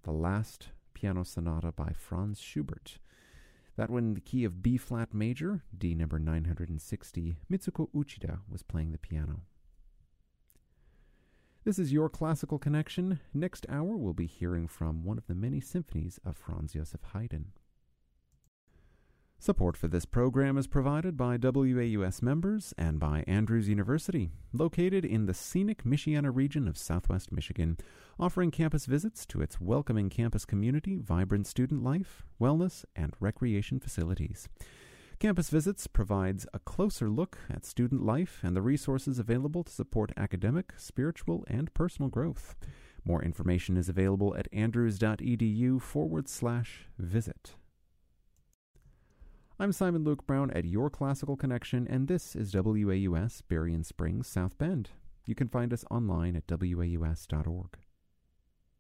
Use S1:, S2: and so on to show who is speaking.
S1: the Last Piano Sonata by Franz Schubert. That one in the key of B-flat major, D number 960. Mitsuko Uchida was playing the piano. This is Your Classical Connection. Next hour, we'll be hearing from one of the many symphonies of Franz Joseph Haydn. Support for this program is provided by WAUS members and by Andrews University, located in the scenic Michiana region of southwest Michigan, offering campus visits to its welcoming campus community, vibrant student life, wellness, and recreation facilities. Campus Visits provides a closer look at student life and the resources available to support academic, spiritual, and personal growth. More information is available at andrews.edu/visit. I'm Simon Luke Brown at Your Classical Connection, and this is WAUS Berrien Springs, South Bend. You can find us online at waus.org.